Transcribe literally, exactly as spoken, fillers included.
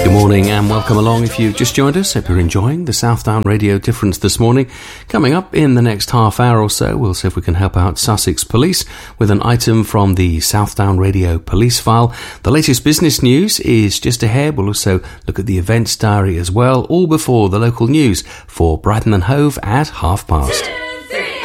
Good morning and welcome along if you've just joined us. Hope you're enjoying the Southdown Radio Difference this morning. Coming up in the next half hour or so, we'll see if we can help out Sussex Police with an item from the Southdown Radio Police File. The latest business news is just ahead. We'll also look at the events diary as well, all before the local news for Brighton and Hove at half past.